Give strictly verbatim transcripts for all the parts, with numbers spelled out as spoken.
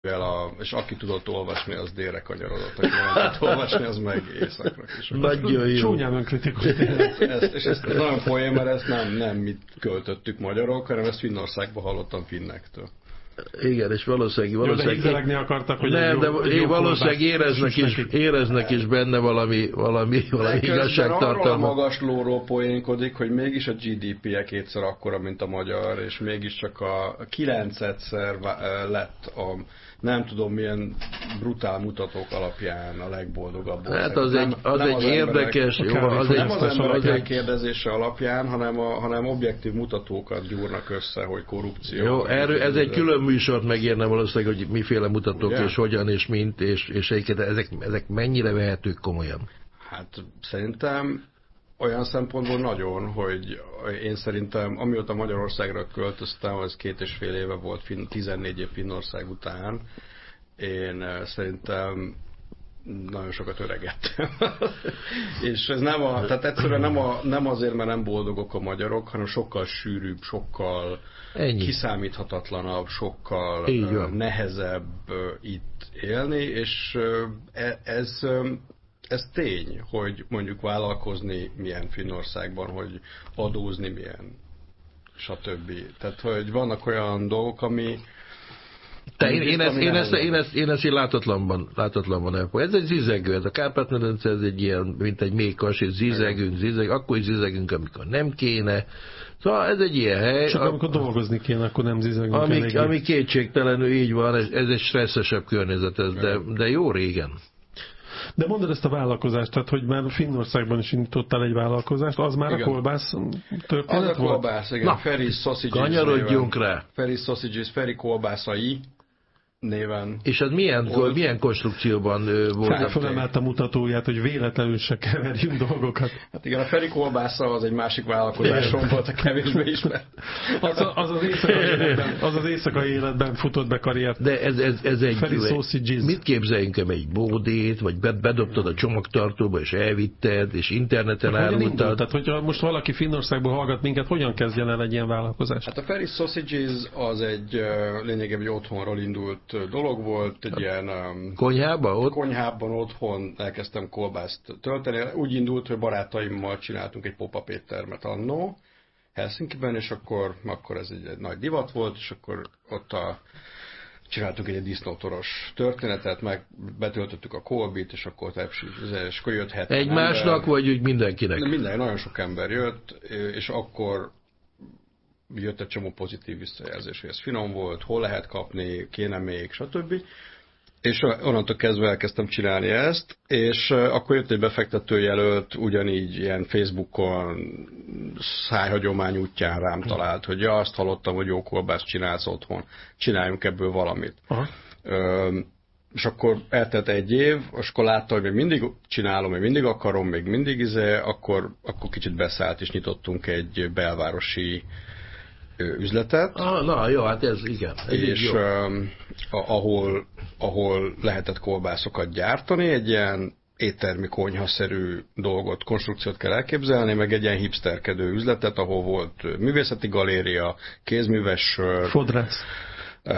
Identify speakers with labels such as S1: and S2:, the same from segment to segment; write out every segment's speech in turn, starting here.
S1: A, és aki tudott olvasni, az délre kanyarodott, aki nem tudott olvasni, az meg északra.
S2: Nagyon jó.
S3: Csúnyában kritikus.
S1: Ezt, és ezt nagyon poén, mert ezt nem, nem mit költöttük magyarok, hanem ezt Finnországban hallottam finnektől.
S2: Igen, és valószínűleg... valószínűleg
S3: jó, de akartak, hogy
S2: nem,
S3: jó,
S2: de
S3: jó
S2: valószínűleg éreznek is, éreznek is benne valami, valami, valami igazságtartalmat.
S1: Arról a magas lóról poénkodik, hogy mégis a gé dé pé-je kétszer akkora, mint a magyar, és mégiscsak a kilencedszer lett a nem tudom milyen brutál mutatók alapján a legboldogabb.
S2: Hát az
S1: nem,
S2: egy, az
S1: nem
S2: egy
S1: az
S2: érdekes...
S1: Emberek,
S2: jó, az
S1: nem
S2: egy,
S1: az emberek
S2: az egy,
S1: kérdezése alapján, hanem, a, hanem objektív mutatókat gyúrnak össze, hogy korrupció.
S2: Jó, erről, ez egy külön műsort megérne valószínűleg, hogy miféle mutatók, ugye? És hogyan, és mint, és, és ezek, ezek mennyire vehetők komolyan?
S1: Hát szerintem olyan szempontból nagyon, hogy én szerintem, amióta Magyarországra költöztem, az két és fél éve volt, Finn, tizennégy év Finnország után, én szerintem nagyon sokat öregettem. És ez nem, a, tehát egyszerűen nem, a, nem azért, mert nem boldogok a magyarok, hanem sokkal sűrűbb, sokkal Ennyi. kiszámíthatatlanabb, sokkal nehezebb itt élni, és ez... Ez tény, hogy mondjuk vállalkozni milyen Finnországban, hogy adózni milyen, stb. Tehát, hogy vannak olyan dolgok, ami...
S2: Te én, én, ezt, én, ezt, én, ezt, én ezt így látatlanban, látatlanban elfog. Ez egy zizegő, ez a Kárpát-medence, ez egy ilyen, mint egy mékas, és zizegünk, zizeg, akkor is zizegünk, amikor nem kéne. Szóval ez egy ilyen hely.
S3: Csak amikor a, dolgozni kéne, akkor nem zizegünk.
S2: Ami, ami kétségtelenül így van, ez, ez egy stresszesebb környezet, ez, de, de jó régen.
S3: De mondod ezt a vállalkozást, tehát hogy már Finnországban is indítottál egy vállalkozást, az már igen. a kolbász történet
S1: az a
S3: volt?
S1: kolbász, igen. Ferris Sausages
S2: kanyarodjunk rá.
S1: Ferris Sausages, Feri kolbászai néven.
S2: És ez milyen,
S1: volt.
S2: milyen konstrukcióban volt?
S3: Felemelt a mutatóját, hogy véletlenül se keverjünk dolgokat.
S1: Hát igen, a Feri kolbásza az egy másik vállalkozásom volt, a kevésbé ismert.
S3: Az, az, az, éjszakai életben, az az éjszakai életben futott be karriert.
S2: De ez, ez, ez egy...
S3: Feri Sausages.
S2: Mit képzeljünk, egy bódét, vagy bedobtad a csomagtartóba, és elvitted, és interneten árultad?
S3: Tehát, hogyha most valaki Finnországból hallgat minket, hogyan kezdjen el egy ilyen vállalkozást?
S1: Hát a Ferris Sausages az egy lényegében egy otthonról indult dolog volt, egy ilyen um,
S2: konyhában ott?
S1: Konyhában otthon elkezdtem kolbászt tölteni. Úgy indult, hogy barátaimmal csináltunk egy pop-up éttermet annó Helsinkiben, és akkor, akkor ez egy, egy nagy divat volt, és akkor ott a, csináltunk egy, egy disznótoros történetet, meg betöltöttük a kolbit, és akkor és akkor jött hetven
S2: egymásnak,
S1: ember,
S2: vagy úgy mindenkinek?
S1: Minden, nagyon sok ember jött, és akkor jött egy csomó pozitív visszajelzés, hogy ez finom volt, hol lehet kapni, kéne még, stb. És onnantól kezdve elkezdtem csinálni ezt, és akkor jött egy befektetőjelölt, ugyanígy ilyen Facebookon szájhagyomány útján rám talált, hogy ja, azt hallottam, hogy jó kolbászt csinálsz otthon, csináljunk ebből valamit. Aha. Ö, és akkor eltelt egy év, és akkor látta, hogy még mindig csinálom, még mindig akarom, még mindig izé, akkor, akkor kicsit beszállt, és nyitottunk egy belvárosi üzletet.
S2: Ah, na jó, hát ez igen. Ez
S1: és
S2: jó.
S1: Uh, ahol, ahol lehetett kolbászokat gyártani, egy ilyen éttermi konyhaszerű dolgot, konstrukciót kell elképzelni, meg egy ilyen hipsterkedő üzletet, ahol volt művészeti galéria, kézműves sör,
S3: fodrász,
S1: uh,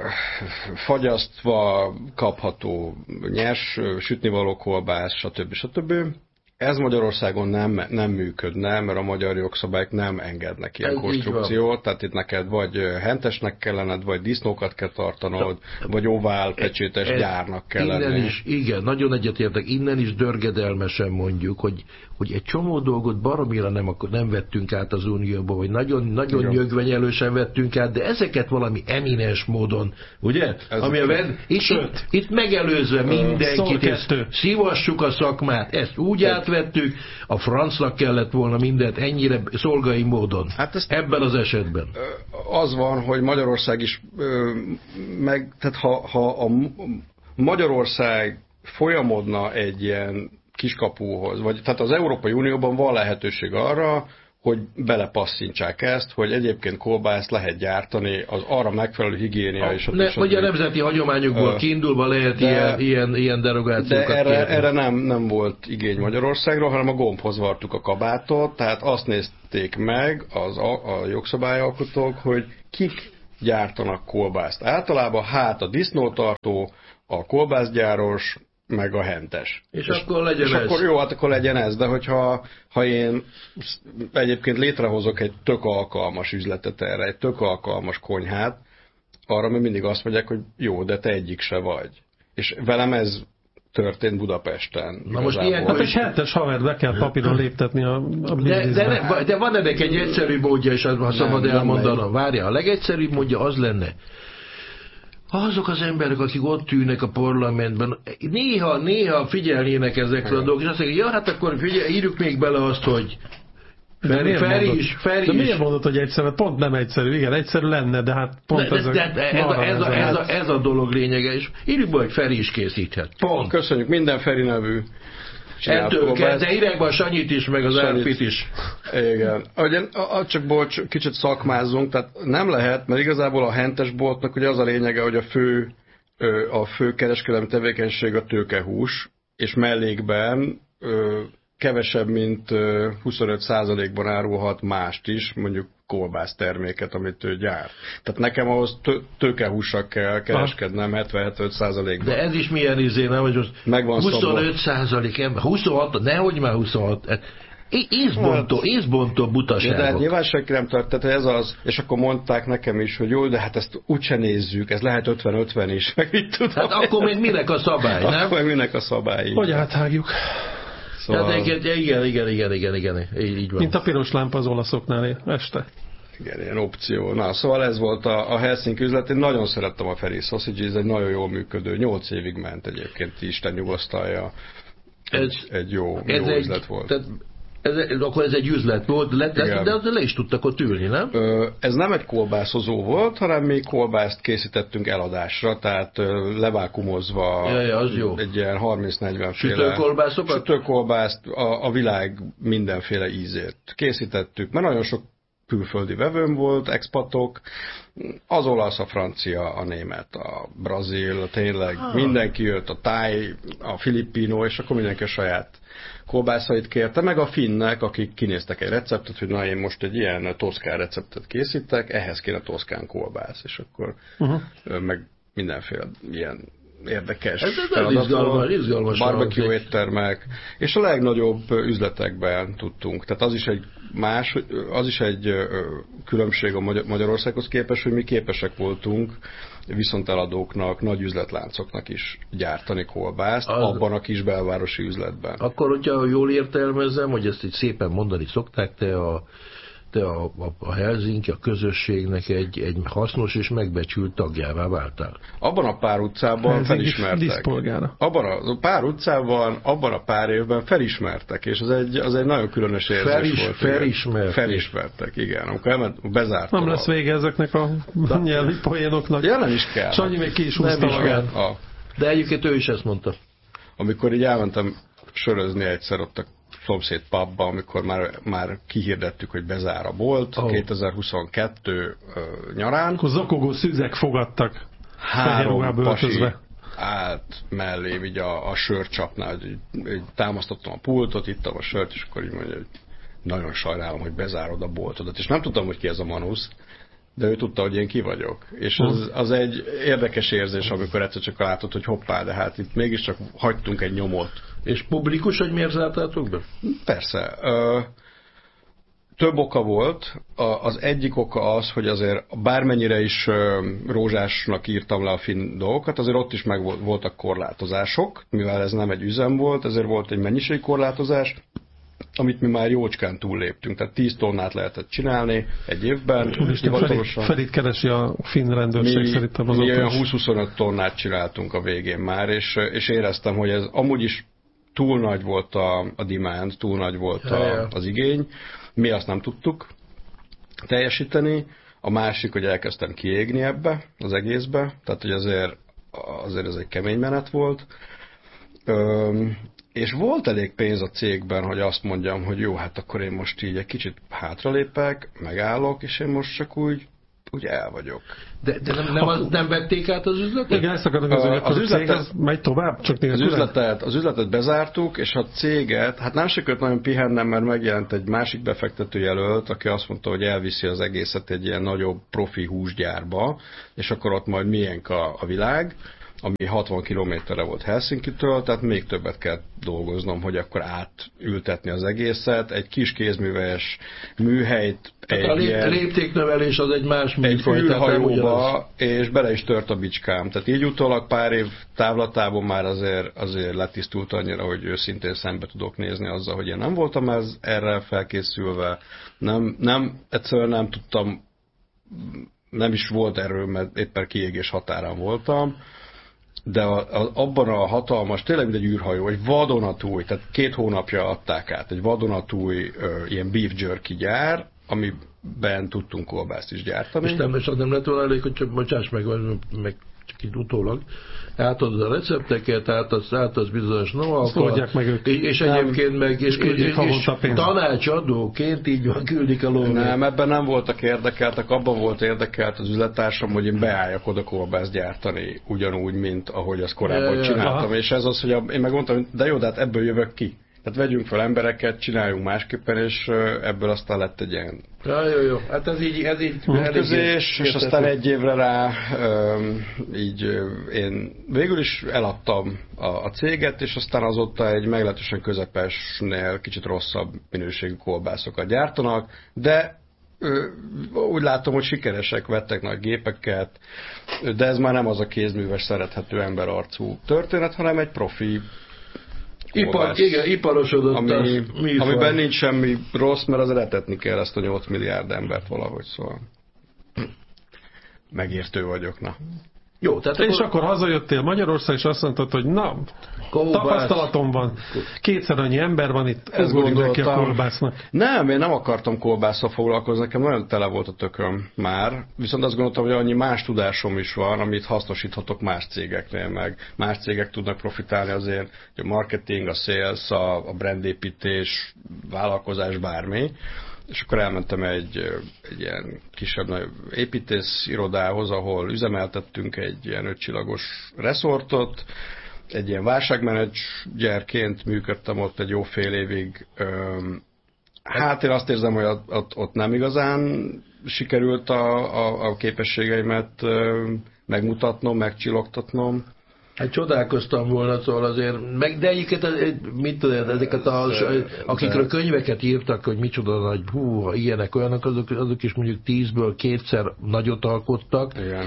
S1: fagyasztva kapható nyers sütnivaló kolbász, stb. stb. Ez Magyarországon nem, nem működne, mert a magyar jogszabályok nem engednek ilyen ez konstrukciót, tehát itt neked vagy hentesnek kellened, vagy disznókat kell tartanod, de, vagy ovál pecsétes ez, gyárnak kell
S2: innen
S1: lenni.
S2: Is, igen, nagyon egyetértek, innen is dörgedelmesen mondjuk, hogy, hogy egy csomó dolgot baromira nem, akkor nem vettünk át az Unióba, vagy nagyon, nagyon nyögvenyelősen vettünk át, de ezeket valami eminens módon, ugye?
S1: Ez
S2: Ami a ved, itt, itt, itt megelőzve mindenkit, ezt szívassuk a szakmát, ezt úgy át vettük, a francnak kellett volna mindent ennyire szolgai módon. Hát ezt, ebben az esetben.
S1: Az van, hogy Magyarország is meg, tehát ha, ha a Magyarország folyamodna egy ilyen kiskapuhoz, vagy tehát az Európai Unióban van lehetőség arra, hogy belepasszintsák ezt, hogy egyébként kolbászt lehet gyártani, az arra megfelelő higiénia és a
S2: ne, Vagy a nemzeti hagyományokból uh, kiindulva lehet de, ilyen, ilyen, ilyen derogációkat
S1: de erre, erre nem, nem volt igény Magyarországról, hanem a gombhoz vartuk a kabátot, tehát azt nézték meg az, a, a jogszabályalkotók, hogy kik gyártanak kolbászt. Általában hát a disznótartó, a kolbászgyáros, meg a hentes.
S2: És, és akkor legyen
S1: és
S2: ez.
S1: akkor jó, hát akkor legyen ez, de hogyha ha én egyébként létrehozok egy tök alkalmas üzletet erre, egy tök alkalmas konyhát, arra még mindig azt mondják, hogy jó, de te egyik se vagy. És velem ez történt Budapesten.
S2: Na most ilyen,
S3: hát egy hentes havert be kell papíron léptetni a, a
S2: de, de, ne, de van ennek egy egyszerű módja, és ha szabad elmondanom. Várja, a legegyszerűbb módja az lenne, azok az emberek, akik ott ülnek a parlamentben, néha, néha figyelnének ezekre a dolgok, és azt mondják, ja, hát akkor figyelj, írjuk még bele azt, hogy Feri, Feri is, Feri
S3: de
S2: is.
S3: miért mondod, hogy egyszerű? Pont nem egyszerű. Igen, egyszerű lenne, de hát pont
S2: de,
S3: ez,
S2: de, de, ez, a, ez, a, ez, a, ez a dolog lényege, és írjuk be, hogy Feri is készíthet. Pont.
S1: Köszönjük, minden Feri nevű.
S2: Ettől kell, de irányban a Sanyit is, meg az Árpit is.
S1: Igen. Ugyan, csak bocs, kicsit szakmázzunk, tehát nem lehet, mert igazából a hentes boltnak ugye az a lényege, hogy a fő, a fő kereskedelmi tevékenység a tőkehús, és mellékben kevesebb, mint huszonöt százalékban árulhat mást is, mondjuk kolbász terméket, amit ő gyár. Tehát nekem ahhoz tőkehússal kell kereskednem hetven-hetvenöt százalékban.
S2: De ez is milyen izé, nem, hogy most huszonöt százalék ember, huszonhat, nehogy már huszonhat, észbontó, észbontó butaságok.
S1: De hát nyilván senki nem tart, tehát ez az, és akkor mondták nekem is, hogy jó, de hát ezt úgyse nézzük, ez lehet ötven-ötven is, meg így tudom.
S2: Hát akkor még minek a szabály, nem?
S1: Akkor minek a szabály.
S3: Hogy áthágjuk.
S2: Szóval... Ja, igen, igen, igen, igen, igen, igen, így van.
S3: Mint a piros lámpa az olaszoknál este.
S1: Igen, ilyen opció. Na, szóval ez volt a, a Helsinki üzlet. Én nagyon szerettem a Feri Sausage, ez egy nagyon jól működő, nyolc évig ment egyébként, Isten nyugosztalja.
S2: Ez,
S1: egy jó,
S2: ez
S1: jó
S2: egy,
S1: üzlet volt.
S2: Tehát ez, akkor ez egy üzlet volt, le, de, de le is tudtak ott ülni, nem?
S1: Ö, ez nem egy kolbászozó volt, hanem mi kolbászt készítettünk eladásra, tehát ö, levákumozva
S2: ja, ja, az jó.
S1: Egy ilyen harminc-negyven féle
S2: sütőkolbászokat?
S1: Sütőkolbászt, a, a világ mindenféle ízét készítettük, mert nagyon sok külföldi vevőm volt, expatok, az olasz, a francia, a német, a brazil, tényleg ah. mindenki jött, a táj, a filippino, és akkor mindenki a saját kolbászait kérte, meg a finnek, akik kinéztek egy receptet, hogy na én most egy ilyen toszkán receptet készítek, ehhez kéne toszkán kolbász, és akkor uh-huh. meg mindenféle ilyen érdekes
S2: ez izgalmas, izgalmas
S1: barbecue éttermek, és a legnagyobb üzletekben tudtunk. Tehát az is egy más, az is egy különbség a Magyarországhoz képest, hogy mi képesek voltunk viszonteladóknak, nagy üzletláncoknak is gyártani kolbászt, az... abban a kis belvárosi üzletben.
S2: Akkor, hogyha jól értelmezem, hogy ezt így szépen mondani szokták, te a te a, a, a Helsinki, a közösségnek egy, egy hasznos és megbecsült tagjává váltál.
S1: Abban a pár utcában Helsinki felismertek. Abban a pár utcában, abban a pár évben felismertek, és az egy, az egy nagyon különös érzés Felis, volt.
S2: Felismertek.
S1: Felismertek, igen. Amikor elment, bezártam.
S3: Nem lesz vége ezeknek a nyelvi poénoknak.
S1: Ja, nem is kell.
S3: Sanyi még ki is húzta magát.
S2: A... De egyébként ő is ezt mondta.
S1: Amikor így elmentem sörözni egyszer ott a szomszéd pubba, amikor már, már kihirdettük, hogy bezár a bolt, oh. kétezer-huszonkettő uh, nyarán.
S3: Akkor zokogó szüzek fogadtak.
S1: Három pasi állt mellém, így a, a sörcsapnál, így, így támasztottam a pultot, ittam a sört, és akkor így mondja, hogy nagyon sajnálom, hogy bezárod a boltodat. És nem tudtam, hogy ki ez a Manusz, de ő tudta, hogy én ki vagyok. És az, az egy érdekes érzés, amikor egyszer csak látod, hogy hoppá, de hát itt mégiscsak hagytunk egy nyomot.
S2: És publikus, hogy miért zártátok be?
S1: Persze. Ö, több oka volt. A, az egyik oka az, hogy azért bármennyire is ö, rózsásnak írtam le a finn dolgokat, azért ott is meg voltak korlátozások, mivel ez nem egy üzem volt, ezért volt egy mennyiségi korlátozás, amit mi már jócskán túlléptünk. Tehát tíz tonnát lehetett csinálni egy évben.
S3: Hivatalosan. Ferit keresi a finn rendőrség
S1: mi,
S3: szerintem az
S1: mi olyan húsz-huszonöt tonnát csináltunk a végén már, és, és éreztem, hogy ez amúgy is túl nagy volt a, a demand, túl nagy volt a, az igény. Mi azt nem tudtuk teljesíteni. A másik, hogy elkezdtem kiégni ebbe, az egészbe. Tehát, hogy azért, azért ez egy kemény menet volt. Öm, És volt elég pénz a cégben, hogy azt mondjam, hogy jó, hát akkor én most így egy kicsit hátralépek, megállok, és én most csak úgy úgy el vagyok.
S2: De, de nem, nem, az, nem vették át az üzletet?
S3: Igen, ezt akarnak az, az, az üzletet, az megy tovább? Csak
S1: az, üzletet, az üzletet bezártuk, és a céget, hát nem sikerült nagyon pihennem, mert megjelent egy másik befektetőjelölt, aki azt mondta, hogy elviszi az egészet egy ilyen nagyobb profi húsgyárba, és akkor ott majd miénk a, a világ, ami hatvan kilométerre volt Helsinkitől, tehát még többet kell dolgoznom, hogy akkor átültetni az egészet. Egy kis kézműves műhelyt,
S2: egy a lép, léptéknövelés az egy más
S1: műfaj. Egy űrhajóba, és bele is tört a bicskám. Tehát így utólag pár év távlatában már azért, azért letisztult annyira, hogy őszintén szembe tudok nézni azzal, hogy én nem voltam ez, erre felkészülve. Nem, nem, egyszerűen nem tudtam, nem is volt erről, mert éppen kiégés határán voltam. De a, a, abban a hatalmas, tényleg mint egy űrhajó, egy vadonatúj, tehát két hónapja adták át, egy vadonatúj ö, ilyen beef jerky gyár, amiben tudtunk kolbászt is gyártani.
S2: És nem, és az nem lett volna elég, hogy csak bocsáss meg, meg csak így utólag, átadod a recepteket, átadsz, átadsz bizonyos know-how-kat, és, és egyébként meg és, és, és, és tanácsadóként így van, küldik a lóvét.
S1: Nem, ebben nem voltak érdekeltek, abban volt érdekelt az üzlettársam, hogy én beálljak oda kolbászt gyártani, ugyanúgy, mint ahogy azt korábban ja, csináltam. Aha. És ez az, hogy a, én megmondtam, de jó, de hát ebből jövök ki. Tehát vegyünk fel embereket, csináljunk másképpen, és ebből aztán lett egy ilyen
S2: ja, jó, jó. Hát ez így, ez így
S1: közés, és aztán egy évre rá így én végül is eladtam a, a céget, és aztán azóta egy meglehetősen közepesnél kicsit rosszabb minőségű kolbászokat gyártanak, de úgy látom, hogy sikeresek, vettek nagy gépeket, de ez már nem az a kézműves, szerethető emberarcú történet, hanem egy profi
S2: Ipar, igen, iparosodott
S1: ami, amiben nincs semmi rossz, mert azért etetni kell ezt a nyolc milliárd embert valahogy, szóval megértő vagyok, na.
S3: Jó, tehát és akkor, akkor hazajöttél Magyarország, és azt mondtad, hogy na, kolbász. Tapasztalatom van, kétszer annyi ember van itt, ez gondoltam. A kolbásznak.
S1: Nem, én nem akartam kolbásszal foglalkozni, nekem nagyon tele volt a tököm már, viszont azt gondoltam, hogy annyi más tudásom is van, amit hasznosíthatok más cégeknél, meg más cégek tudnak profitálni azért, hogy a marketing, a sales, a, a brandépítés, vállalkozás, bármi. És akkor elmentem egy, egy ilyen kisebb építész irodához, ahol üzemeltettünk egy ilyen ötcsillagos resortot, egy ilyen válságmenedzserként működtem ott egy jó fél évig. Hát én azt érzem, hogy ott, ott nem igazán sikerült a, a, a képességeimet megmutatnom, megcsillogtatnom.
S2: Hát csodálkoztam volna, szóval azért, meg, de egyiket, mit tudod, ezeket a, akikről könyveket írtak, hogy micsoda nagy, hú, ilyenek, olyanok, azok, azok is mondjuk tízből kétszer nagyot alkottak.
S1: Igen.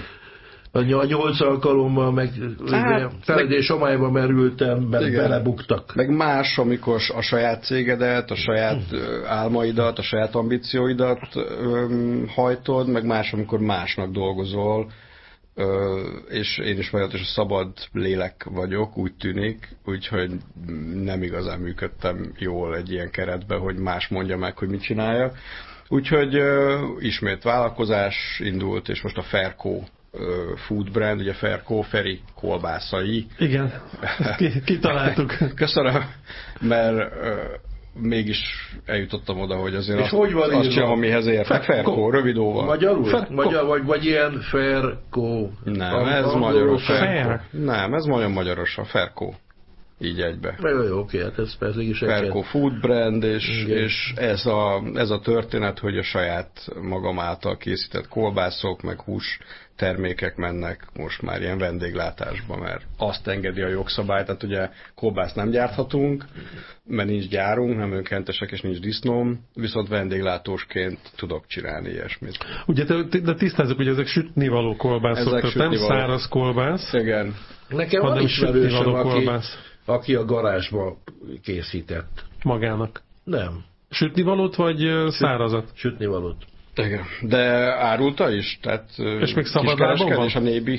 S2: A nyolc alkalommal meg hát, feledés homályba merültem, be, belebuktak.
S1: Meg más, amikor a saját cégedet, a saját álmaidat, a saját ambícióidat öm, hajtod, meg más, amikor másnak dolgozol. Ö, és én is meglehetősen szabad lélek vagyok, úgy tűnik, úgyhogy nem igazán működtem jól egy ilyen keretben, hogy más mondja meg, hogy mit csináljak. Úgyhogy ö, ismét vállalkozás indult, és most a Ferco ö, food brand, ugye Ferco, Feri kolbászai.
S3: Igen, kitaláltuk.
S1: Köszönöm, mert ö, mégis eljutottam oda, hogy azért
S2: és
S1: azt,
S2: hogy van
S1: azt csinálom, amihez értek. Ferco, rövid óval.
S2: Magyarul? Magyar, vagy, vagy ilyen Ferco?
S1: Nem, ez magyarul. Fer. Nem, ez nagyon magyarosan. Ferco. Így egybe.
S2: Jó, jó, oké, hát ez persze is egy
S1: Ferco food brand, és, és ez, a, ez a történet, hogy a saját magam által készített kolbászok, meg hús termékek mennek most már ilyen vendéglátásba, mert azt engedi a jogszabály, tehát ugye kolbászt nem gyárthatunk, mert nincs gyárunk, nem önkéntesek és nincs disznóm, viszont vendéglátósként tudok csinálni ilyesmit.
S3: Ugye, de tisztázzuk, hogy ezek sütnivaló kolbászok, ezek tehát nem száraz kolbász.
S1: Igen.
S2: Nekem van ismerősöm, aki, aki a garázsba készített.
S3: Magának?
S2: Nem.
S3: Sütnivalót vagy szárazat?
S2: Sütnivalót.
S1: Igen. De árulta is? Tehát
S3: és még szabadában van?
S1: És a nébi...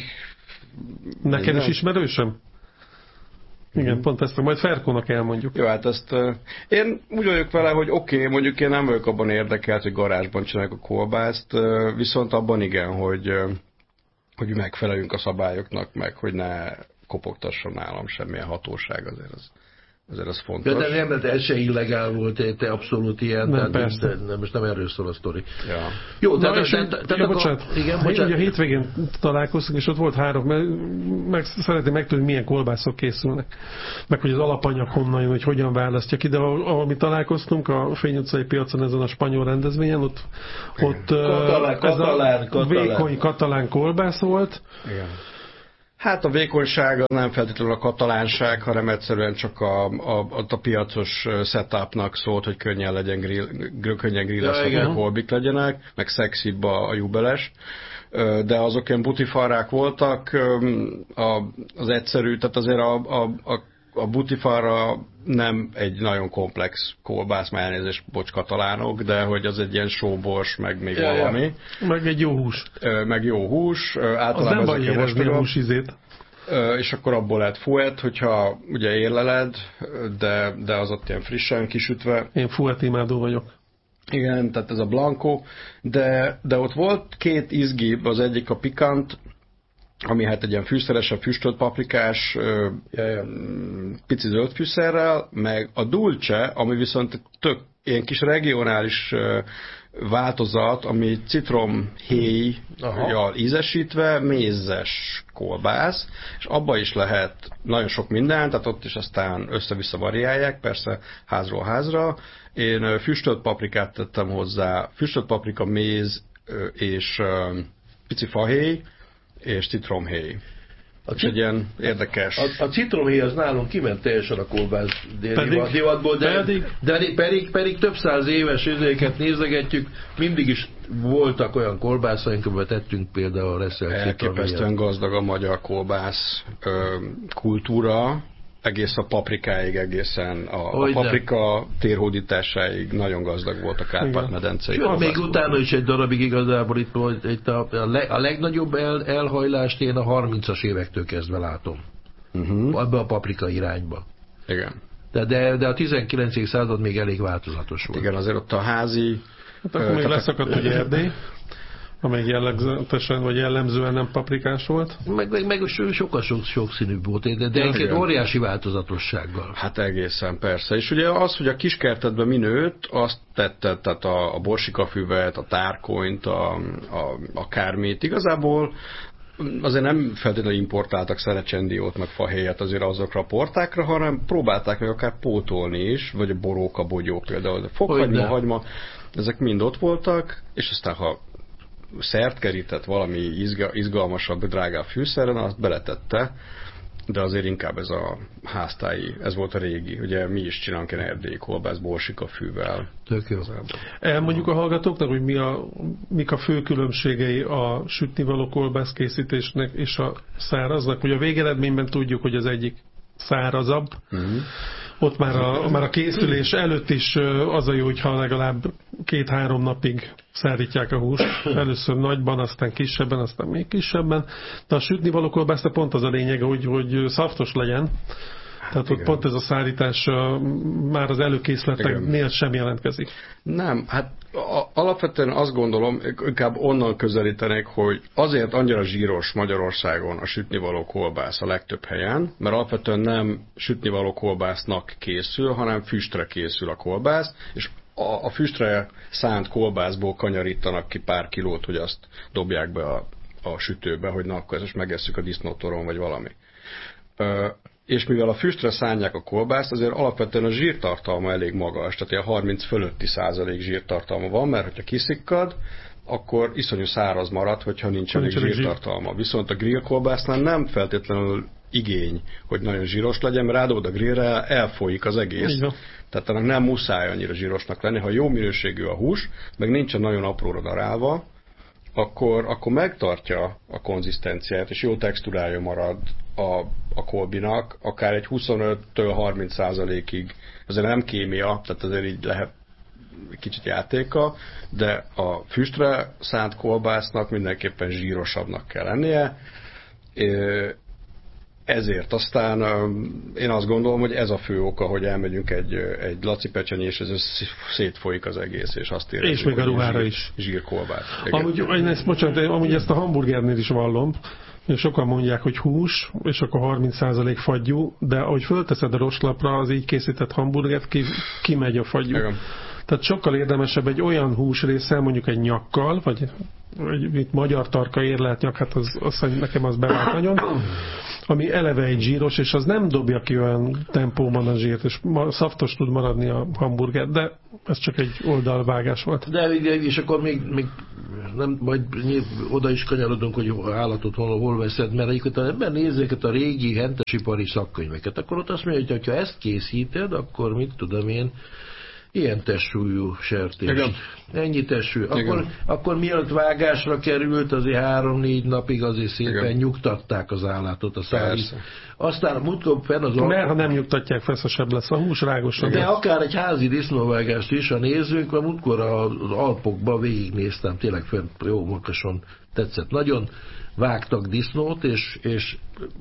S3: Nekem minden? Is ismerősöm? Igen, mm. pont ezt majd Ferkónak elmondjuk.
S1: Jó, hát ezt uh, én úgy vagyok vele, hogy oké, okay, mondjuk én nem vagyok abban érdekelt, hogy garázsban csináljuk a kolbászt, uh, viszont abban igen, hogy, uh, hogy megfeleljünk a szabályoknak, meg hogy ne kopogtasson nálam semmilyen hatóság, azért az Ezért az fontos.
S2: Ja, de nem, de ez se illegál volt, te abszolút ilyen.
S3: Nem,
S2: tehát de, nem, most nem erről szól a sztori.
S1: Ja.
S2: Jó,
S3: de,
S2: tehát...
S3: de, de, ja, bocsánat, igen, bocsánat. Ugye a hétvégén találkoztunk, és ott volt három, mert meg, szeretném megtudni, milyen kolbászok készülnek. Meg hogy az alapanyag honnan jön, hogy hogyan választja ki. De ahol mi találkoztunk a Fény utcai piacon ezen a spanyol rendezvényen, ott, ott
S2: katalán,
S3: ez
S2: katalán,
S3: a
S2: katalán.
S3: vékony katalán kolbász volt.
S1: Igen. Hát a vékonyság az nem feltétlenül a katalánság, hanem egyszerűen csak a, a, a piacos setupnak szólt, hogy könnyen legyen grill, könnyen grillezhető ja, kolbik legyenek, meg szexibb a, a jubeles. De azok ilyen butifarrák voltak, az egyszerű, tehát azért a, a, a, a butifarra nem egy nagyon komplex kolbász, már elnézést, bocs katalánok, de hogy az egy ilyen sóbors, meg még ja, valami.
S3: Ja. Meg egy jó hús.
S1: Meg jó hús.
S3: Az nem baj érezni a húsizét.
S1: És akkor abból lehet fuet, hogyha ugye érleled, de, de az ott ilyen frissen kisütve.
S3: Én fuet imádó vagyok.
S1: Igen, tehát ez a blanco, de, de ott volt két izgibb, az egyik a pikant, ami hát egy ilyen fűszeresebb, füstölt paprikás, pici zöld fűszerrel, meg a dulce, ami viszont tök ilyen kis regionális változat, ami citromhéjjal ízesítve, mézes kolbász, és abba is lehet nagyon sok minden, tehát ott is aztán össze-vissza variálják, persze házról házra. Én füstölt paprikát tettem hozzá, füstölt paprika, méz és pici fahéj, és citromhéj. A és egy ilyen érdekes...
S2: A, a citromhéj az nálunk kiment teljesen a kolbász divatból, de, pedig, de pedig, pedig több száz éves üzéket nézegetjük, mindig is voltak olyan kolbászaink, amiben tettünk például a reszel.
S1: Elképesztően gazdag a magyar kolbász ö, kultúra, egész a paprikáig, egészen a, a paprika térhódításáig nagyon gazdag volt a Kárpát-medencei.
S2: Még utána is egy darabig igazából itt, itt a, a, leg, a legnagyobb el, elhajlást én a harmincas évektől kezdve látom. Uh-huh. Abba a paprika irányba.
S1: Igen.
S2: De, de, de a tizenkilencedik század még elég változatos volt.
S1: Igen, azért ott a házi...
S3: Hát akkor még leszakadt ugye Erdély, amelyik jellegzetesen, vagy jellemzően nem paprikás volt.
S2: Meg, meg, meg sokkal sok, sokszínűbb volt, de, de egy óriási változatossággal.
S1: Hát egészen, persze. És ugye az, hogy a kiskertedben mi nőtt, azt tetted, tehát a, a borsikafüvet, a tárkonyt, a, a, a kármét. Igazából azért nem feltétlenül importáltak szerecsendiót, meg fahéjat azért azokra a portákra, hanem próbálták meg akár pótolni is, vagy a boróka, bogyó például. De fokhagyma, hagyma, ezek mind ott voltak, és aztán ha szert kerített valami izga, izgalmasabb, drágább fűszeren, azt beletette, de azért inkább ez a háztáji, ez volt a régi. Ugye mi is csinálunk egy erdélyi kolbász borsika-fűvel.
S2: Tök jó.
S3: Elmondjuk a hallgatóknak, hogy mi a, mik a fő különbségei a sütnivaló kolbász készítésnek és a száraznak. Ugye a végeredményben tudjuk, hogy az egyik szárazabb. Uh-huh. Ott már a, már a készülés előtt is az a jó, hogyha legalább két-három napig szárítják a húst. Először nagyban, aztán kisebben, aztán még kisebben. De a sütnivaló kolbásznak pont az a lényege, hogy, hogy szaftos legyen. Tehát ott pont ez a szárítás már az előkészleteknél sem jelentkezik.
S1: Nem, hát alapvetően azt gondolom, inkább onnan közelítenék, hogy azért annyira zsíros Magyarországon a sütnivaló kolbász a legtöbb helyen, mert alapvetően nem sütnivaló kolbásznak készül, hanem füstre készül a kolbász, és a, a füstre szánt kolbászból kanyarítanak ki pár kilót, hogy azt dobják be a, a sütőbe, hogy na, akkor ezt megesszük a disznótoron, vagy valami. És mivel a füstre szánják a kolbászt, azért alapvetően a zsírtartalma elég magas, tehát ilyen harminc fölötti százalék zsírtartalma van, mert hogyha kiszikkad, akkor iszonyú száraz marad, hogyha nincs elég zsírtartalma. Viszont a grillkolbásznál nem feltétlenül igény, hogy nagyon zsíros legyen, mert rádobod a grillre, elfolyik az egész. Tehát ennek nem muszáj annyira zsírosnak lenni. Ha jó minőségű a hús, meg nincsen nagyon apróra darálva, akkor, akkor megtartja a konzisztenciát, és jó textúrája marad a, a kolbinak, akár egy huszonöttől harminc százalékig. Azért nem kémia, tehát azért így lehet kicsit játéka, de a füstre szánt kolbásznak mindenképpen zsírosabbnak kell lennie. Ezért aztán én azt gondolom, hogy ez a fő oka, hogy elmegyünk egy, egy Laci pecsenye, és ez szétfolyik az egész, és azt érezzük,
S3: és még a ruhára
S1: zsír,
S3: is.
S1: Zsírkolbász.
S3: Amúgy, én ezt, bocsánat, amúgy ezt a hamburgernél is vallom, Sokan mondják, hogy hús, és akkor harminc százalék fagyú, de ahogy fölteszed a roslapra az így készített hamburgert, ki, kimegy a fagyú. Igen. Tehát sokkal érdemesebb egy olyan húsrésszel, mondjuk egy nyakkal, vagy egy magyar tarka érlelt nyak, hát az, az, nekem az bevált nagyon, ami eleve egy zsíros, és az nem dobja ki olyan tempóban a zsírt, és szaftos tud maradni a hamburger, de ez csak egy oldalvágás volt.
S2: De és akkor még, még nem, majd oda is kanyarodunk, hogy állatot hol, hol veszed, mert egyébként ebben nézzék a régi hentesipari szakkönyveket, akkor ott azt mondja, hogy ha ezt készíted, akkor mit tudom én, ilyen testsúlyú sertés. Igen. Ennyi testsúlyú. Akkor, akkor mielőtt vágásra került, azért három-négy napig azért szépen igen. nyugtatták az állatot a szállít. Aztán múltkor fenn az...
S3: Mert ha nem nyugtatják, feszesebb lesz a hús, rágosabb.
S2: De lesz. Akár egy házi disznóvágást is, ha nézzünk, mert múltkor az Alpokban végignéztem, tényleg fenn jó makason tetszett. Nagyon vágtak disznót, és, és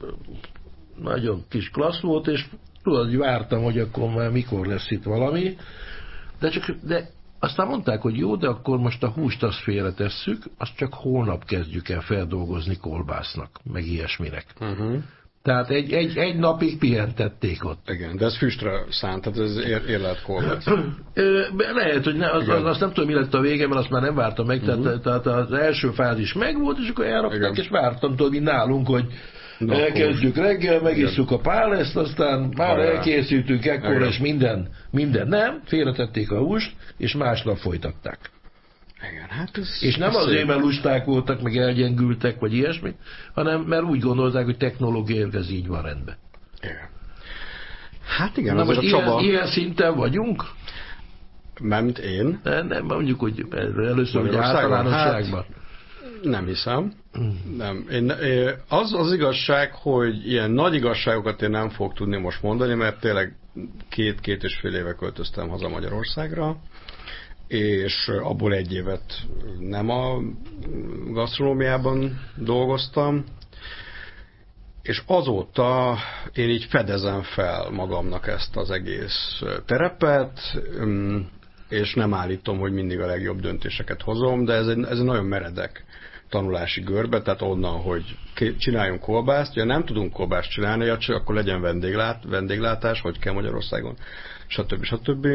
S2: nagyon kis klassz volt, és tudod, hogy vártam, hogy akkor már mikor lesz itt valami. De, csak, de aztán mondták, hogy jó, de akkor most a húst azt félretesszük, azt csak holnap kezdjük el feldolgozni kolbásznak, meg ilyesminek. Uh-huh. Tehát egy, egy, egy napig pihentették ott.
S1: Igen, de ez füstre szánt, tehát ez ér, érlelt kolbász.
S2: Lehet, hogy ne, az, az, azt nem tudom, mi lett a vége, mert azt már nem vártam meg, uh-huh. tehát, tehát az első fázis megvolt, és akkor elrakták, és vártam, tudod, mint nálunk, hogy Na, elkezdjük reggel, megisszuk a páleszt, aztán már Ajá. elkészültünk ekkor, és minden, minden nem, félretették a húst, és másnap folytatták.
S1: Igen, hát ez,
S2: és nem azért, mert lusták voltak, meg elgyengültek, vagy ilyesmi, hanem mert úgy gondolták, hogy technológiailag ez így van rendben.
S1: Igen. Hát igen,
S2: Na most
S1: a
S2: ilyen,
S1: Csaba...
S2: ilyen szinten vagyunk?
S1: Mármint én?
S2: Nem, nem mondjuk, hogy először, hogy általánosságban. Hát...
S1: Nem hiszem. Nem. Én, az az igazság, hogy ilyen nagy igazságokat én nem fogok tudni most mondani, mert tényleg két-két és fél éve költöztem haza Magyarországra, és abból egy évet nem a gasztronómiában dolgoztam, és azóta én így fedezem fel magamnak ezt az egész terepet, és nem állítom, hogy mindig a legjobb döntéseket hozom, de ez egy, ez egy nagyon meredek tanulási görbe, tehát onnan, hogy csináljunk kolbászt, ja nem tudunk kolbászt csinálni, ja, csak akkor legyen vendéglát, vendéglátás, hogy kell Magyarországon, stb. stb.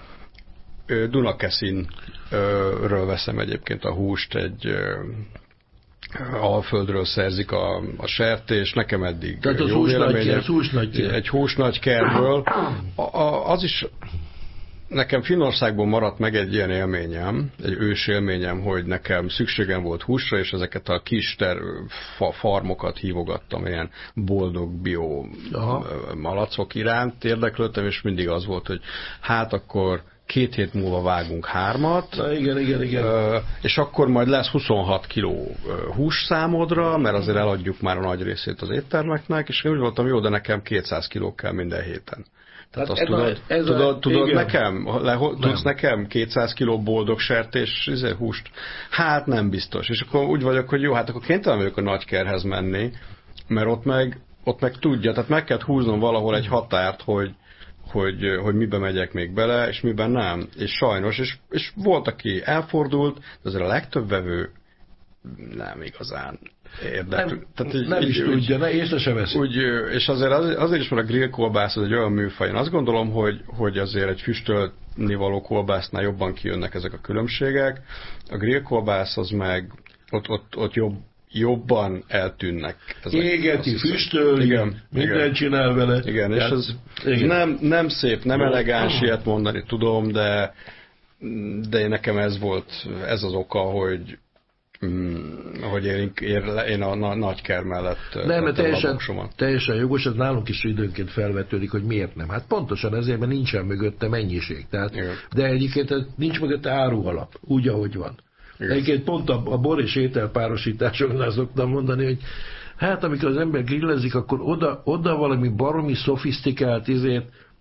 S1: Dunakeszinről veszem egyébként a húst, egy Alföldről szerzik a, a sertés, nekem eddig
S2: tehát jó véleményem.
S1: Egy húsnagykertből. Az is nekem Finnországból maradt meg egy ilyen élményem, egy ős élményem, hogy nekem szükségem volt húsra, és ezeket a kis ter, fa, farmokat hívogattam, ilyen boldog bio Aha. malacok iránt érdeklődtem, és mindig az volt, hogy hát akkor két hét múlva vágunk hármat,
S2: Na, igen, igen, igen.
S1: és akkor majd lesz huszonhat kiló hús számodra, mert azért eladjuk már a nagy részét az éttermeknek, és én úgy voltam, jó, de nekem kétszáz kiló kell minden héten. Tehát azt tudod, ez tudod, a, tudod nekem, le, tudsz nekem kétszáz kiló boldog sertés húst? Hát nem biztos. És akkor úgy vagyok, hogy jó, hát akkor kénytelen vagyok a nagykerhez menni, mert ott meg, ott meg tudja, tehát meg kell húznom valahol egy határt, hogy, hogy, hogy miben megyek még bele, és miben nem. És sajnos, és, és volt, aki elfordult, de azért a legtöbb vevő nem igazán érdekel.
S2: Nem, Tehát így, nem így, is úgy, tudja, ne észre se veszi.
S1: Úgy, és azért, azért is, mert a grillkolbász az egy olyan műfaj. Én azt gondolom, hogy, hogy azért egy füstölni való kolbásznál jobban kijönnek ezek a különbségek. A grillkolbász az meg ott, ott, ott jobb, jobban eltűnnek.
S2: Égeti, füstöl, igen, minden igen. csinál vele.
S1: Igen, és ez nem, nem szép, nem elegáns ilyet mondani, tudom, de, de nekem ez volt, ez az oka, hogy Mm, hogy én, én a, a nagyker mellett
S2: nem, mert teljesen, teljesen jogos, ez nálunk is időnként felvetődik, hogy miért nem. Hát pontosan ezért, mert nincsen mögötte mennyiség. Tehát, de egyébként nincs mögötte árualap, úgy, ahogy van. Igen. Egyébként pont a, a bor és ételpárosításoknál szoktam mondani, hogy hát amikor az ember grillezik, akkor oda, oda valami baromi szofisztikált izért,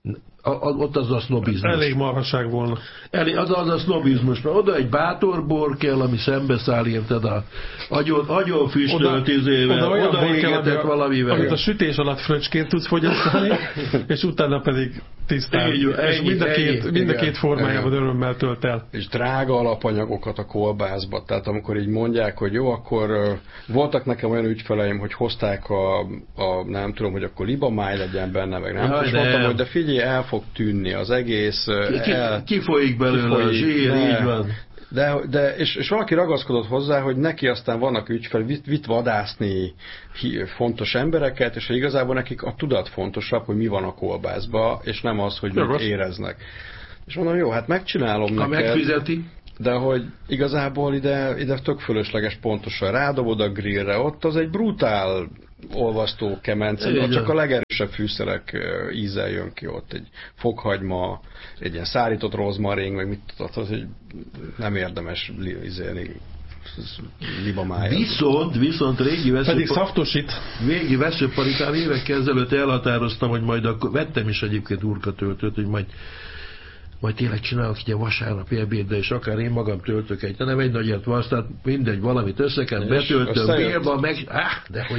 S2: A, a, ott az a sznobizmus.
S3: Elég marhaság volna.
S2: Elég, az az a sznobizmus, mert oda egy bátor bor kell, ami szembeszáll, érted, a agyon, agyon füstölt izével, oda, oda, oda égetett valamivel.
S3: Amit a sütés alatt fröccsként tudsz fogyasztani, és utána pedig tisztán. Így, és ennyi, mind a két, ennyi, mind a két formájában igen. Örömmel tölt el.
S1: És drága alapanyagokat a kolbászba. Tehát amikor így mondják, hogy jó, akkor uh, voltak nekem olyan ügyfeleim, hogy hozták a, a nem tudom, hogy akkor libamáj legyen benne, meg nem. Ja, és mondtam, hogy de figyelj, el fog tűnni az egész.
S2: Ki, el, kifolyik belőle kifolyik, a zsír, de, így van.
S1: De, de, és, és valaki ragaszkodott hozzá, hogy neki aztán vannak ügyfel, vitt, vitt vadászni fontos embereket, és hogy igazából nekik a tudat fontosabb, hogy mi van a kolbászba, és nem az, hogy mit éreznek. És mondom, jó, hát megcsinálom
S2: ha
S1: neked.
S2: Megfizeti.
S1: De hogy igazából ide, ide tök fölösleges pontosan rádobod a grillre, ott az egy brutál olvasztó kemence, csak a legerősebb fűszerek ízzel jön ki ott. Egy fokhagyma, egy ilyen szárított rozmarin, meg mit tudod, az egy nem érdemes izélni libamájat.
S2: Viszont, viszont régi vesző...
S3: Pedig szaftosít.
S2: Régi veszőparikám évekkel ezelőtt elhatároztam, hogy majd akkor vettem is egyébként urkatöltőt, hogy majd majd tényleg csinálok így a vasárnapi ebédre, és akár én magam töltök egy, de nem egy nagyet van, aztán mindegy, valamit összekent, betöltöm, bélba, meg... Áh, de hogy...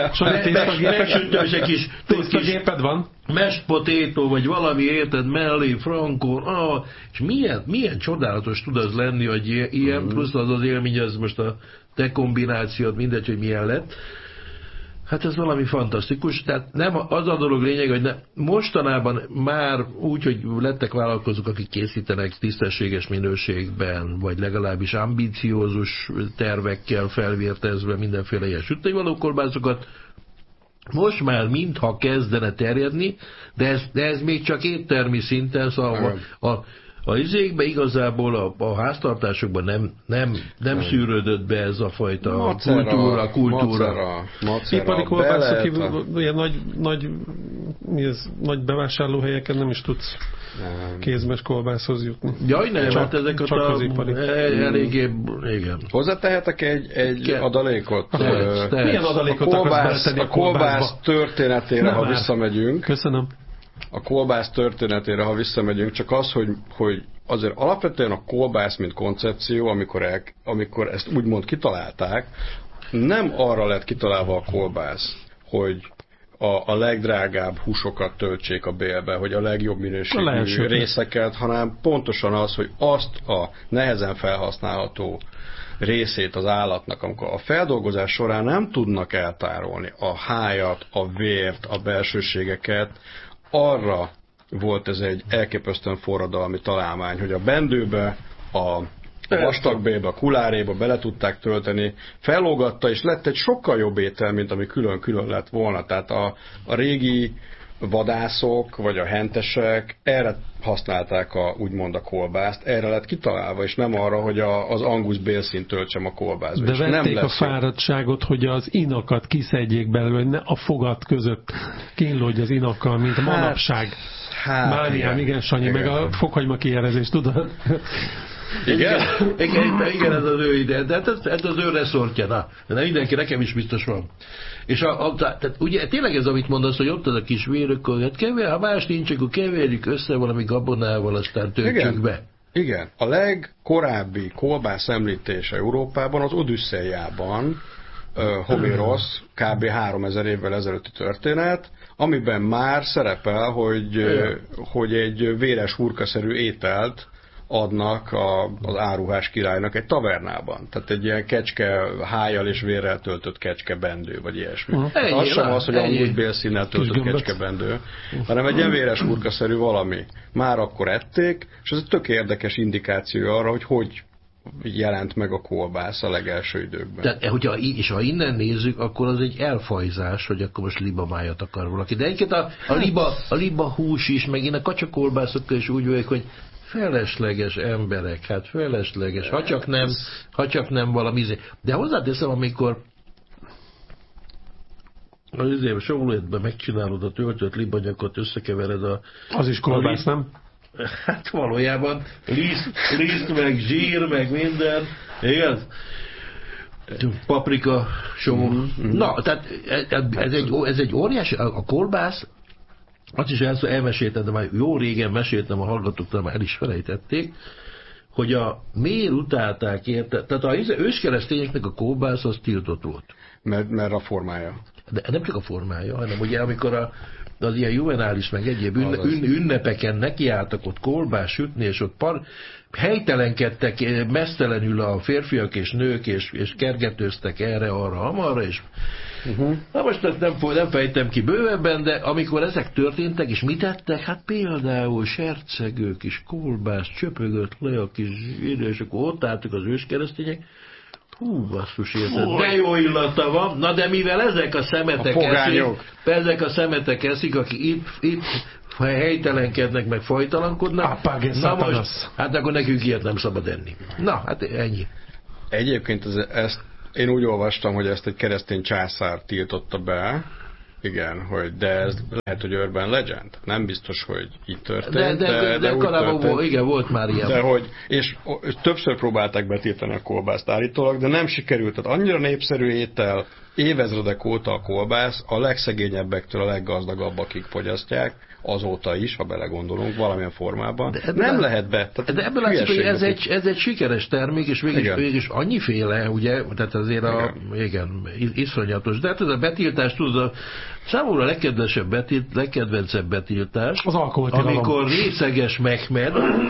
S2: Megsütöm egy kis...
S3: Tésztagéped van?
S2: Mashed potato, vagy valami érted, mellé, frankon, ah, és milyen, milyen csodálatos tud az lenni, hogy ilyen, mm. plusz az az élmény, az most a te kombinációd, mindegy, hogy milyen lett. Hát ez valami fantasztikus, tehát nem az a dolog lényeg, hogy ne, mostanában már úgy, hogy lettek vállalkozók, akik készítenek tisztességes minőségben, vagy legalábbis ambiciózus tervekkel felvértezve mindenféle ilyen sütővaló kolbászokat, most már mintha kezdene terjedni, de ez, de ez még csak éttermi szinten, szóval a, a A izékbe igazából a, a háztartásokban nem, nem, nem szűrődött be ez a fajta macera, kultúra, kultúra.
S1: Macera, macera,
S3: ipari kolbászok kívül ilyen nagy, nagy, mi ez, nagy bevásárlóhelyeken nem is tudsz nem. kézmes kolbászhoz jutni.
S2: Jaj, nem, csak, hát ezeket
S3: csak
S2: a,
S3: az ipari.
S2: Eléggé, igen.
S1: Hozzátehetek egy, egy adalékot?
S3: Tehetsz, tehetsz. Milyen adalékot
S1: a kolbász,
S3: a,
S1: a kolbász történetére, ha visszamegyünk.
S3: Köszönöm.
S1: A kolbász történetére, ha visszamegyünk, csak az, hogy, hogy azért alapvetően a kolbász, mint koncepció, amikor, el, amikor ezt úgymond kitalálták, nem arra lett kitalálva a kolbász, hogy a, a legdrágább húsokat töltsék a bélbe, hogy a legjobb minőségű a részeket, hanem pontosan az, hogy azt a nehezen felhasználható részét az állatnak, amikor a feldolgozás során nem tudnak eltárolni a hájat, a vért, a belsőségeket, arra volt ez egy elképesztően forradalmi találmány, hogy a bendőbe, a vastagbélbe, a kuláréba bele tudták tölteni, fellógatta, és lett egy sokkal jobb étel, mint ami külön-külön lett volna. Tehát a, a régi vadászok, vagy a hentesek erre használták a, úgymond a kolbászt, erre lett kitalálva, és nem arra, hogy a, az angus bélszínt töltsem a kolbászba.
S3: De vették nem a fáradtságot, hogy az inakat kiszedjék belőle, hogy ne a fogat között kínlódj az inakkal, mint a hát, manapság. Hát, Máriám, igen, igen, Sanyi, igen. Meg a fokhagyma kijelezés, tudod?
S1: Igen?
S2: Igen, igen, ez az ő ide, de ez, ez az ő reszortja, na, de mindenki, nekem is biztos van. És a, a, tehát ugye tényleg ez, amit mondasz, hogy ott az a kis vérök, hát kever, ha más nincs, akkor keverjük össze valami gabonával, aztán töltsük be.
S1: Igen, a legkorábbi kolbász említése Európában az Odüsszeiában, uh, Homérosz, kb. háromezer évvel ezelőtti történet, amiben már szerepel, hogy, uh, hogy egy véres hurkaszerű ételt adnak a, az áruhás királynak egy tavernában. Tehát egy ilyen kecske hájjal és vérrel töltött kecskebendő, vagy ilyesmi. Uh-huh. Ennyi, az sem az, hogy amúgy bélszínnel töltött kecskebendő, uh-huh. hanem egy ilyen véres hurkaszerű valami. Már akkor ették, és ez egy tök érdekes indikáció arra, hogy hogy jelent meg a kolbász a legelső időkben.
S2: Tehát, hogyha, és ha innen nézzük, akkor az egy elfajzás, hogy akkor most libamájat akar valaki. De egyébként a, a, liba, a liba hús is, meg én a kacsakolbászokkal is úgy vagyok, hogy felesleges emberek, hát felesleges, ha csak nem, ha csak nem valami. De hozzáteszem, amikor az izébe sólétben megcsinálod a töltött libanyakot, összekevered a...
S3: Az is kolbász, nem?
S2: Hát valójában liszt, liszt, meg zsír, meg minden, igaz? Paprika, só. Mm-hmm. Na, tehát ez egy, ez egy óriási, a kolbász azt is el, elmeséltem, de már jó régen meséltem a hallgatóknak, már el is felejtették, hogy a miért utálták érte, tehát az őskeresztényeknek a kolbász az tiltott volt.
S1: Mert, mert a formája.
S2: De nem csak a formája, hanem ugye amikor a, az ilyen juvenális meg egyéb ünne, ün, ünnepeken nekiálltak ott kolbász sütni, és ott par, helytelenkedtek mesztelenül a férfiak és nők, és, és kergetőztek erre, arra, amarra, és uh-huh. Na most ezt nem, nem fejtem ki bővebben, de amikor ezek történtek, és mit tettek? Hát például sercegő kis kolbász, csöpögött le a kis zsidó, és akkor ott álltak az őskeresztények. Hú, basszus, érted, de jó illata van. Na de mivel ezek a szemetek
S1: a
S2: eszik, ezek a szemetek eszik, akik itt, itt helytelenkednek, meg fajtalankodnak, na most, hát akkor nekünk ilyet nem szabad enni. Na, hát ennyi.
S1: Egyébként ez, ezt én úgy olvastam, hogy ezt egy keresztény császár tiltotta be, igen, hogy de ez lehet, hogy Urban Legend. Nem biztos, hogy így történt. De,
S2: de, de, de, de korábban volt, igen, volt már ilyen.
S1: De hogy, és, és többször próbálták betiltani a kolbászt állítólag, de nem sikerült. Tehát annyira népszerű étel, évezredek óta a kolbász, a legszegényebbektől a leggazdagabbakig fogyasztják, azóta is, ha belegondolunk, valamilyen formában. De nem ebből, lehet be. Tehát
S2: de ebből látszik, hogy ez egy, ez egy sikeres termék, és mégis, mégis annyiféle, ugye, tehát azért a, igen, igen iszonyatos. De hát ez a betiltás, tudod, a számomra a legkedvesebb betilt, legkedvencebb betiltás,
S3: az alkoholtilalom.
S2: Amikor részeges Mehmed,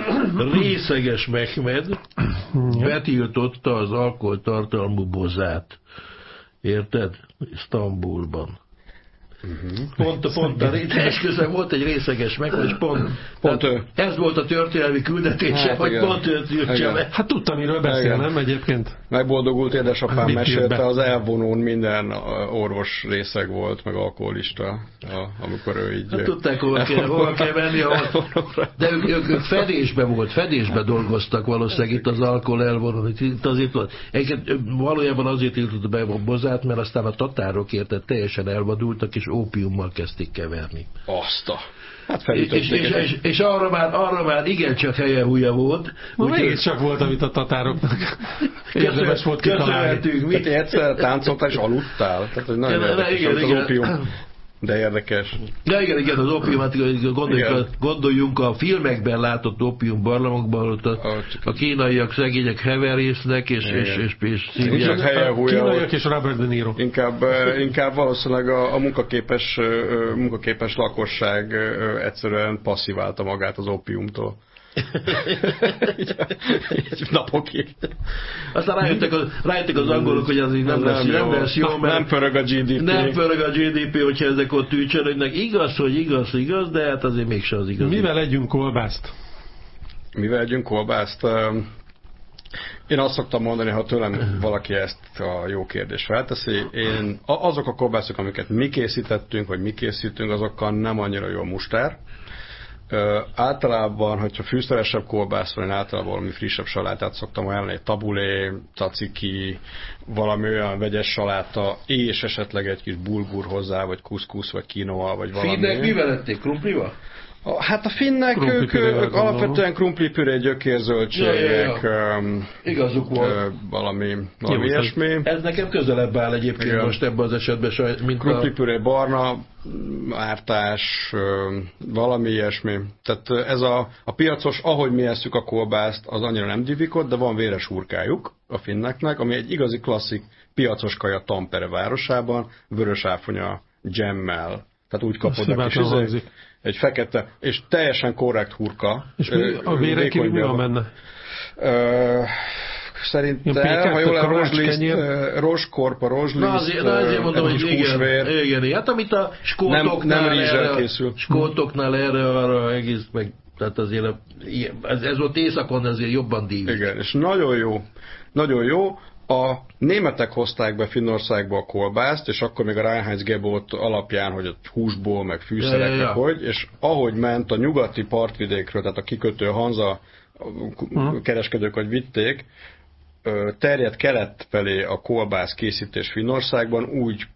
S2: részeges Mehmed betiltotta az alkoholtartalmú bozát. Érted? Isztambulban. Uh-huh. Pont, pont a esküszöm volt egy részeges meg, hogy pont, pont ő. Ez volt a történelmi küldetése, hát, hogy igen. Pont őt írtja meg.
S3: Hát tudta, miről beszél, nem egyébként?
S1: Megboldogult édesapám mesélte, az elvonón minden orvos részeg volt, meg alkoholista, amikor ő így...
S2: Hát tudták, hova kell, hova kell menni, ahol... De ők, ők, ők fedésben volt, fedésben dolgoztak valószínűleg itt az alkohol elvonón. Itt azért volt. Egyébként valójában azért írtott be a bozát, mert aztán a tatárok érted teljesen elvadultak, és ópiummal kezdték keverni.
S1: Azt a... Hát
S2: és, és, és, és, és arra már, arra már igencsak helye húja volt.
S3: Mégis csak volt, amit a tatároknak érdemes volt kitalálni.
S1: Mi egyszer táncoltál és aludtál? Tehát, hogy nagyon érdekes igen, igen. Az ópium. De érdekes.
S2: Ja, igen, igen, az ópiumát gondoljunk, a, gondoljunk a filmekben látott ópium barlangokban, ott a, a kínaiak, szegények heverésznek, és, és, és, és
S1: szívják.
S3: A kínaiak és Robert De Niro.
S1: Inkább, inkább valószínűleg a, a munkaképes, munkaképes lakosság egyszerűen passziválta magát az ópiumtól. Napokig.
S2: Aztán rájöttek az, rájöttek az angolok, hogy az így nem, nem, lesz, jó. nem lesz jó, mert
S1: nem pörög a gé dé pé.
S2: Nem pörög a gé dé pé, hogyha ezek ott ücsörögnek. Igaz, hogy igaz, igaz, de hát azért mégse az igaz.
S3: Mivel együnk kolbászt?
S1: Mivel együnk kolbászt? Én azt szoktam mondani, ha tőlem valaki ezt a jó kérdést felteszi, én azok a kolbászok, amiket mi készítettünk, vagy mi készítünk, azokkal nem annyira jó a mustár. Ö, általában, hogyha fűszeresebb kolbász van, én általában valami frissebb salátát szoktam ajánlani, egy tabulé, tzatziki, valami olyan vegyes saláta, és esetleg egy kis bulgur hozzá, vagy kuszkusz, vagy quinoa, vagy valami.
S2: Finnek mivel lették? Krumplival?
S1: Hát a finnek, ők, ők alapvetően krumplipüré, gyökérzöldségek, ja, ja, ja.
S2: Igazuk volt. Ö,
S1: valami, valami ilyesmi.
S2: Ez nekem közelebb áll egyébként igen. Most ebben az esetben, mint
S1: krumplipüré, a... barna, ártás, valami ilyesmi. Tehát ez a, a piacos, ahogy mi esszük a kolbászt, az annyira nem divikott, de van véres hurkájuk a finneknek, ami egy igazi klasszik piacos kaja Tampere városában, vörös áfonya dzsemmel. Tehát úgy kapod a kis izé, egy fekete, és teljesen korrekt hurka.
S3: És mi, a vére kívül mi van benne?
S1: Ö, szerintem, ha jól rozsliszt, rozskorpa, rozsliszt,
S2: na azért mondom, hogy igen, igen, igen, hát amit a skótoknál nem, nem erre, skótoknál erre arra egész meg, tehát azért ez, ez ott északon azért jobban dív.
S1: Igen, és nagyon jó, nagyon jó. A németek hozták be Finnországba a kolbászt, és akkor még a Reinheitsgebot alapján, hogy a húsból, meg fűszerek, ja, ja, ja. hogy, és ahogy ment a nyugati partvidékről, tehát a kikötő Hanza uh-huh. kereskedők, hogy vitték, terjedt kelet felé a kolbász készítés Finnországban, úgy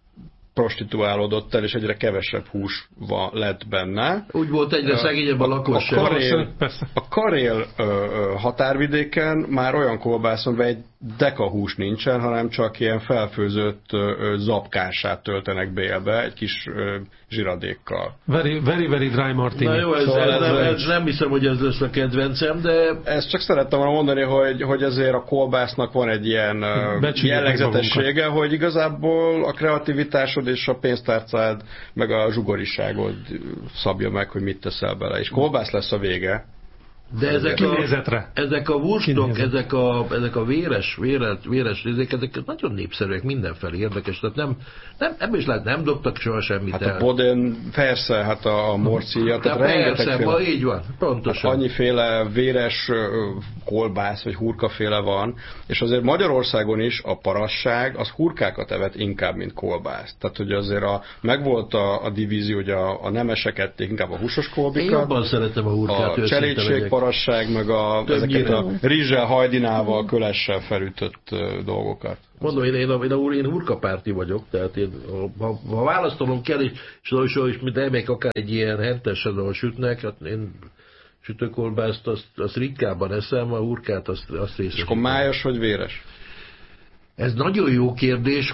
S1: prostituálódott el, és egyre kevesebb hús van, lett benne.
S2: Úgy volt egyre szegényebb a lakosság.
S1: A karél, a karél ö, ö, határvidéken már olyan kolbászon, hogy egy deka hús nincsen, hanem csak ilyen felfőzött ö, ö, zapkását töltenek bélbe, egy kis ö, zsiradékkal.
S3: Very, very, very dry martini.
S2: Na jó, ez, szóval ez, ez, nem, ez nem hiszem, hogy ez lesz a kedvencem, de...
S1: Ezt csak szerettem volna mondani, hogy, hogy ezért a kolbásznak van egy ilyen jellegzetessége, hogy igazából a kreativitásod és a pénztárcád, meg a zsugoriságod szabja meg, hogy mit teszel bele. És kolbász lesz a vége.
S2: De ezek a, ezek a wurstok, ezek a, ezek a véres, véres, véres részek, ezek nagyon népszerűek, mindenfelé érdekes. Tehát nem, nem, ebből is lehet, nem dobtak soha semmit
S1: hát
S2: el.
S1: Hát a Boden, persze, hát a, a morcilla, tehát
S2: rengeteg féle. Így van, pontosan.
S1: Annyiféle véres kolbász, vagy hurkaféle van, és azért Magyarországon is a parasság, az hurkákat evett inkább, mint kolbász. Tehát, hogy azért a, megvolt a, a divízió, hogy a, a nemesek ették inkább a húsos kolbikat.
S2: Én jobban szeretem a hurkát,
S1: a cserédség parasság, meg a, ezeket a rizssel, hajdinával, kölessel felütött uh, dolgokat.
S2: Mondom, én, én, a, én, a, én hurkapárti vagyok, tehát én, ha, ha választanom kell, és, és, és, és mint elmegyek akár egy ilyen hentesen, ahol sütnek, hát én sütőkolbászt, azt, azt ritkában eszem, a hurkát azt, azt részesítem.
S1: És akkor májas vagy véres?
S2: Ez nagyon jó kérdés.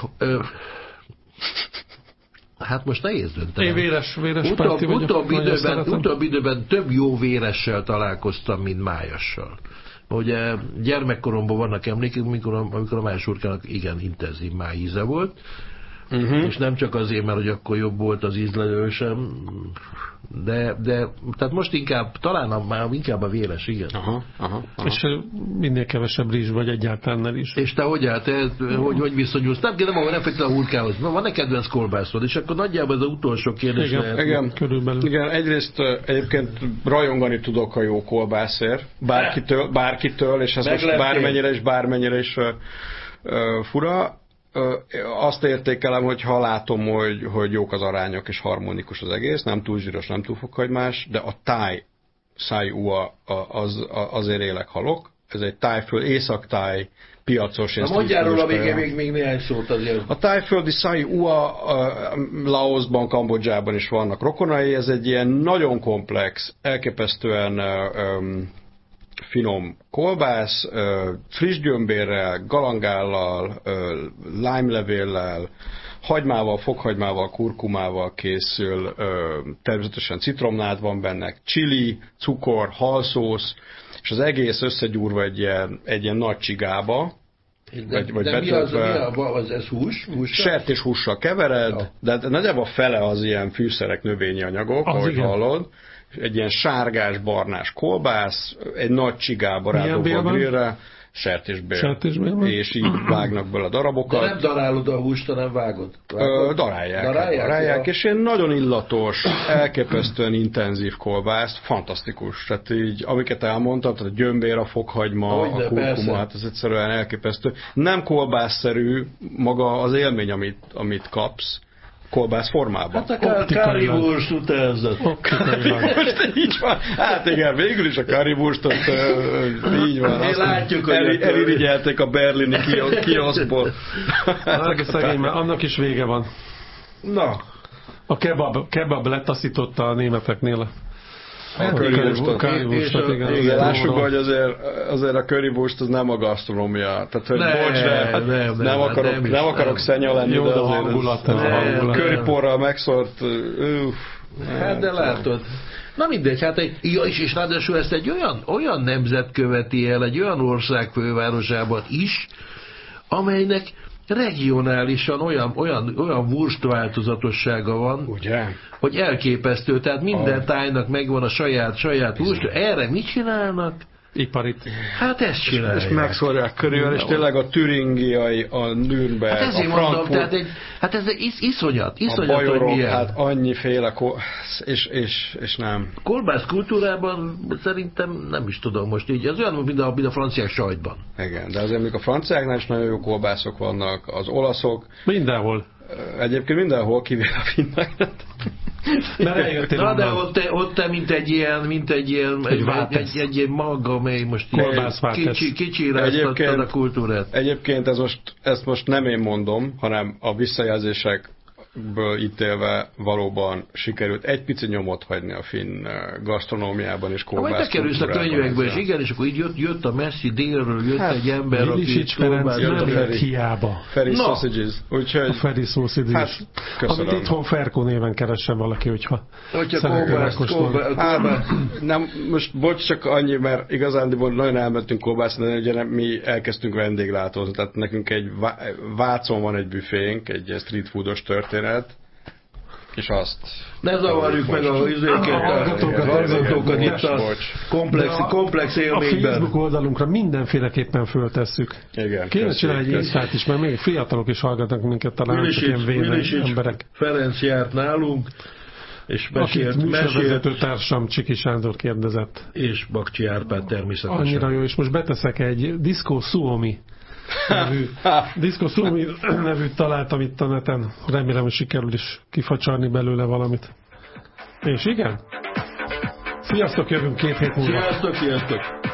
S2: Hát most nehéz döntenem.
S3: Én véres, véres
S2: Utóbb,
S3: párti vagyok.
S2: Utóbbi időben, utóbb időben több jó véressel találkoztam, mint májassal. Ugye gyermekkoromban vannak emlékek, amikor a, amikor a májas hurkának igen intenzív májíze volt, uh-huh. és nem csak azért, mert hogy akkor jobb volt az ízlelősem, de, de tehát most inkább, talán a, már inkább a véres, igen.
S1: Aha, aha, aha.
S3: És minél kevesebb rizs vagy egyáltalán is.
S2: És te hogy állt, hogy, hogy viszonyulsz? Nem kérdem, ahol nem feltétlenül a hurkához. Van-e kedvenc kolbászod? És akkor nagyjából ez az utolsó kérdés
S1: igen,
S2: lehet.
S1: Igen, körülbelül. Igen, egyrészt egyébként rajongani tudok a jó kolbászért. Bárkitől, bárkitől és ez Megleptél. Most bármennyire is, bármennyire is uh, uh, fura. Azt értékelem, hogy ha látom, hogy, hogy jók az arányok és harmonikus az egész, nem túl zsíros, nem túl fokhagymás, de a táj száj ua az, azért élek halok. Ez egy tájföld, észak-táj piacos.
S2: Na mondjál róla még, még, még néhány szót azért.
S1: A tájföldi száj ua Laosban, Kambodzsában is vannak rokonai, ez egy ilyen nagyon komplex, elképesztően um, finom kolbász, friss gyömbérrel, galangállal, lájmlevéllel, hagymával, fokhagymával, kurkumával készül, természetesen citromnád van benne, chili, cukor, halszósz, és az egész összegyúrva egy ilyen, egy ilyen nagy csigába.
S2: De, vagy, vagy de mi az, mi a, az, ez hús? Hússal?
S1: Sertéshússal kevered, ja. De nagyjából a fele az ilyen fűszerek, növényi anyagok, az ahogy igen. Hallod. Egy ilyen sárgás, barnás kolbász, egy nagy csigába rádobva a grillre, sertésbél. Sertésbél. És így vágnak bele a darabokat.
S2: De nem darálod a húst, hanem vágod?
S1: vágod? Ö, darálják. Darálják, darálják ja. És ilyen nagyon illatos, elképesztően intenzív kolbász, fantasztikus. Tehát így, amiket elmondtam, tehát a gyömbér, a fokhagyma, Ahogy a kurkuma, hát ez egyszerűen elképesztő. Nem kolbászszerű maga az élmény, amit, amit kapsz, kolbász formában.
S2: Hát a currywurst utánzat.
S1: Most így van. Hát igen, végül is a currywurstot így van.
S2: Azt látjuk,
S1: el, hogy elirigyelték a berlini kioszkból.
S3: Szegény, mert annak is vége van.
S2: Na.
S3: A kebab, kebab letaszította a németeknél.
S1: A currywurstot. Igen, igen, lássuk, hogy azért, azért a currywurst az nem a gasztronómia. Tehát, hogy ne, bocs, de hát nem, nem, nem akarok, nem, nem akarok szenya lenni,
S3: jó,
S1: de
S3: azért hangulat,
S1: ez, ez curryporral megszórt. Uff,
S2: hát de látod. Na mindegy, hát egy, és, és ráadásul ezt egy olyan, olyan nemzet követi el, egy olyan ország fővárosában is, amelynek regionálisan olyan, olyan, olyan wurst változatossága van,
S1: ugye?
S2: Hogy elképesztő, tehát minden a... tájnak megvan a saját, saját wurst, erre mit csinálnak?
S3: Iparit.
S2: Hát ezt csinálják.
S1: És megszórják körül, és tényleg a türingiai, a Nürnberg,
S2: hát ezért
S1: a Frankfurt.
S2: Mondom, tehát egy, hát ez egy is, iszonyat, iszonyat,
S1: a bajorok, hogy hát annyiféle, és, és, és nem.
S2: Kolbász kultúrában szerintem nem is tudom most így, ez olyan, mint a, mint a franciák sajtban. Igen,
S1: de azért még a franciáknál is nagyon jó kolbászok vannak, az olaszok.
S3: Mindenhol.
S1: Egyébként mindenhol, kivéve a finnek.
S2: Na de ott te, ott te mint egy ilyen, mint egy ilyen, egy, egy, egy, egy ilyen maga, amely most kicsi, kicsiráztattad a kultúrát.
S1: Egyébként ez most, ezt most nem én mondom, hanem a visszajelzések ből ítélve valóban sikerült egy pici nyomot hagyni a finn gasztronómiában és kolbász.
S2: Majd bekerülsz a könyvekbe, és igen, és akkor így jött, jött a messzi délről, jött hát, egy ember, aki
S3: Ferenc nem jött hiába.
S1: Ferry no. Sausages. Úgyhogy,
S3: a Ferry Sausages. Hát, amit itthon Ferkó néven keressen valaki, hogyha,
S2: hogyha kolbászt, kolbászt,
S1: hát, nem, most bocs, csak annyi, mert igazándiból nagyon elmentünk kolbászni, de ugye nem, mi elkezdtünk vendéglátózni, tehát nekünk egy Vácon van egy büfénk, egy street foodos történet, és azt...
S2: Ne zavarjuk meg a izéket, a hallgatókat itt a komplex, komplex élményben.
S3: A Facebook oldalunkra mindenféleképpen föltesszük.
S1: Igen,
S3: kéne csinálni egy instát is, mert még fiatalok is hallgatnak minket, talán csak ilyen véne emberek.
S2: Ferenc járt nálunk, és mesélt,
S3: akit műsorvezető társam Csiki Sándor kérdezett.
S2: És Bakcsi Árpád természetesen.
S3: Annyira jó, és most beteszek egy Disco Suomi nevű, Disco Suomi nevűt találtam itt a neten. Remélem, hogy sikerül is kifacsarni belőle valamit. És igen? Sziasztok, jövünk két hét múlva.
S2: Sziasztok, sziasztok!